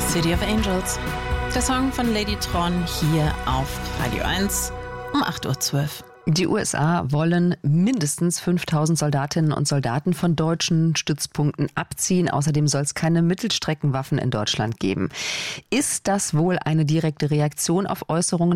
City of Angels. Der Song von Lady Tron hier auf Radio 1 um 8.12 Uhr. Die USA wollen mindestens 5.000 Soldatinnen und Soldaten von deutschen Stützpunkten abziehen. Außerdem soll es keine Mittelstreckenwaffen in Deutschland geben. Ist das wohl eine direkte Reaktion auf Äußerungen